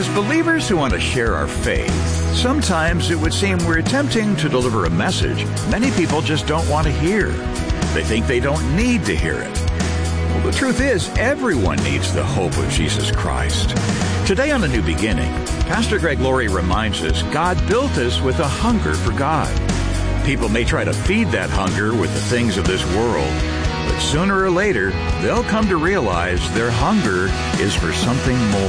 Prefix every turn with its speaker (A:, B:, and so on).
A: As believers who want to share our faith, sometimes it would seem we're attempting to deliver a message many people just don't want to hear. They think they don't need to hear it. Well, the truth is, everyone needs the hope of Jesus Christ. Today on A New Beginning, Pastor Greg Laurie reminds us God built us with a hunger for God. People may try to feed that hunger with the things of this world, but sooner or later, they'll come to realize their hunger is for something more.